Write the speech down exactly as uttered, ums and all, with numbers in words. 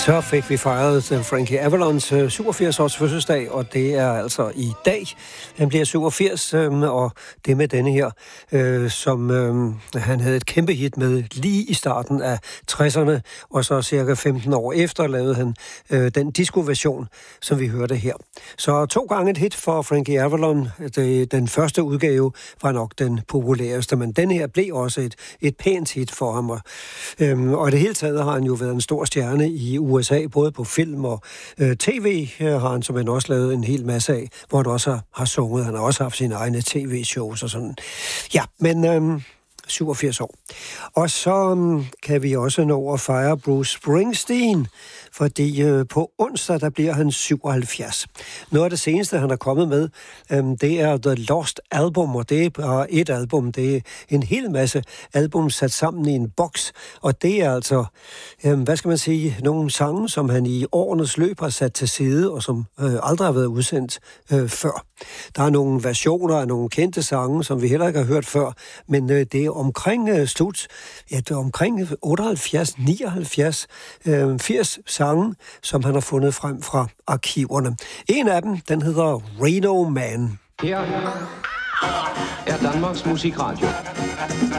Så fik vi fejret Frankie Avalons syvogfirs-års fødselsdag, og det er altså i dag. Han bliver syvogfirs, og det med denne her, øh, som øh, han havde et kæmpe hit med lige i starten af tresserne, og så cirka femten år efter lavede han øh, den disco-version, som vi hørte her. Så to gange et hit for Frankie Avalon. Det, den første udgave var nok den populæreste, men den her blev også et, et pænt hit for ham. Og, øh, og i det hele taget har han jo været en stor stjerne i U S A, både på film og øh, tv, her har han som han også lavet en hel masse af, hvor han også har, har sunget. Han har også haft sine egne tv-shows og sådan. Ja, men øh, syvogfirs år. Og så øh, kan vi også nå at fejre Bruce Springsteen, fordi øh, på onsdag, der bliver han syvoghalvfjerds. Noget af det seneste, han er kommet med, øh, det er The Lost Album, og det er bare et album. Det er en hel masse album sat sammen i en boks, og det er altså, øh, hvad skal man sige, nogle sange, som han i årenes løb har sat til side, og som øh, aldrig har været udsendt øh, før. Der er nogle versioner af nogle kendte sange, som vi heller ikke har hørt før, men øh, det er omkring øh, slut, ja, det er omkring otteoghalvfjerds, nioghalvfjerds, øh, firs sange, som han har fundet frem fra arkiverne. En af dem, den hedder Reno Man. Her er Danmarks Musikradio.